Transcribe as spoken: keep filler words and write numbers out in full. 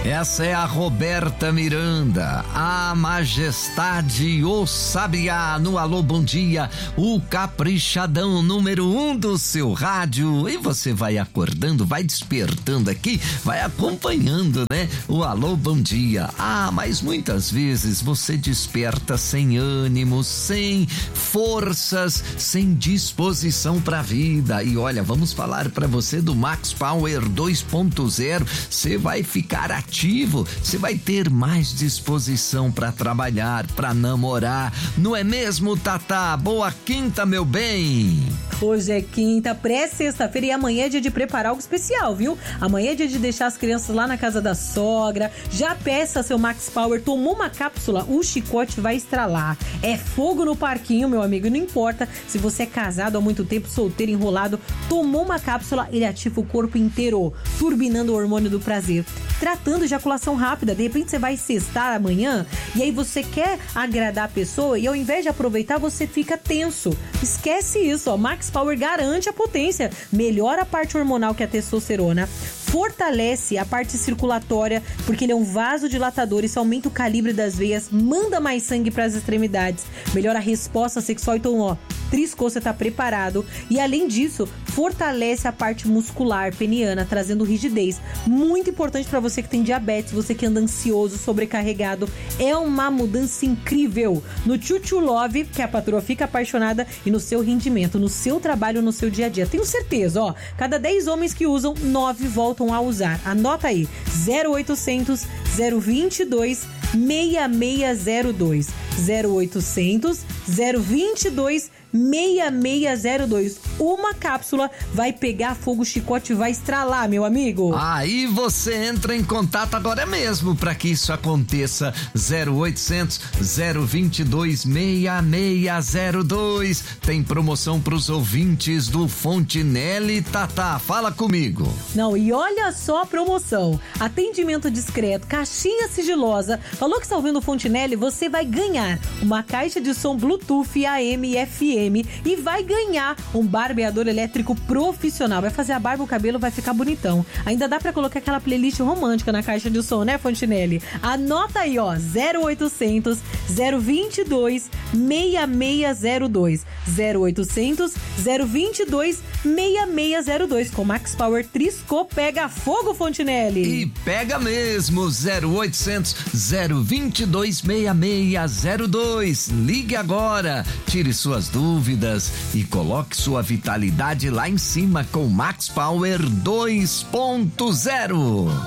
Essa é a Roberta Miranda, a majestade, o sabiá, no Alô Bom Dia, o caprichadão número um do seu rádio. E você vai acordando, vai despertando aqui, vai acompanhando, né? O Alô Bom Dia. Ah, mas muitas vezes você desperta sem ânimo, sem forças, sem disposição pra vida. E olha, vamos falar pra você do Max Power dois ponto zero. Você vai ficar ativo, você vai ter mais disposição pra trabalhar, pra namorar. Não é mesmo, Tatá? Boa quinta, meu bem! Hoje é quinta, pré-sexta-feira, e amanhã é dia de preparar algo especial, viu? Amanhã é dia de deixar as crianças lá na casa da sogra. Já peça seu Max Power, tomou uma cápsula, o chicote vai estralar. É fogo no parquinho, meu amigo, não importa se você é casado há muito tempo, solteiro, enrolado, tomou uma cápsula, ele ativa o corpo inteiro, turbinando o hormônio do prazer, tratando ejaculação rápida. De repente você vai cestar amanhã e aí você quer agradar a pessoa e ao invés de aproveitar, você fica tenso. Esquece isso, ó. Max Power garante a potência, melhora a parte hormonal, que é a testosterona, fortalece a parte circulatória, porque ele é um vasodilatador, isso aumenta o calibre das veias, manda mais sangue para as extremidades, melhora a resposta sexual. Então, ó, triscou, você tá preparado. E além disso, fortalece a parte muscular peniana, trazendo rigidez. Muito importante para você que tem diabetes, você que anda ansioso, sobrecarregado. É uma mudança incrível no Chuchu Love, que a patroa fica apaixonada, e no seu rendimento, no seu trabalho, no seu dia a dia. Tenho certeza, ó, cada dez homens que usam, nove voltam a usar. Anota aí, zero oitocentos, zero vinte e dois, seis seis zero dois, zero oitocentos, zero vinte e dois, seis seis zero dois. Uma cápsula vai pegar fogo, o chicote vai estralar, meu amigo. Aí você entra em contato agora mesmo para que isso aconteça. Zero oitocentos, zero vinte e dois, seis seis zero dois. Tem promoção pros ouvintes do Fontinelli. Tatá, fala comigo. Não, e olha só a promoção. Atendimento discreto, caixinha sigilosa. Falou que está ouvindo o Fontinelli? Você vai ganhar uma caixa de som Bluetooth A M e F M e vai ganhar um barbeador elétrico profissional. Vai fazer a barba, o cabelo vai ficar bonitão. Ainda dá pra colocar aquela playlist romântica na caixa de som, né, Fontinelli? Anota aí, ó, zero oitocentos, zero vinte e dois, seis seis zero dois, zero oitocentos, zero vinte e dois, seis seis zero dois. Com Max Power triscou, pega fogo, Fontinelli. E pega mesmo, zero oitocentos, zero vinte e dois, seis seis zero dois. Ligue agora, tire suas dúvidas e coloque sua vitalidade lá em cima com Max Power dois ponto zero.